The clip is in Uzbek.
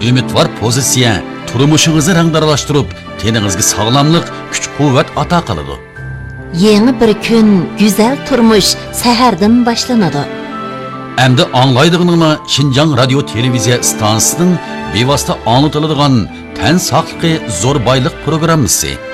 Ümidvar pozitsiya turmushingizni rangdaralashtirib, teningizga sog'lomlik, kuch-quvvat ato qiladi. Yeni bir kun, güzel turmuş sahardan boshlanadi. Endi anglaydig'iningmi Xinjiang radio televiziya stansiyasining bevosita anlatiladigan tan saqligi zo'r boylik programmasi.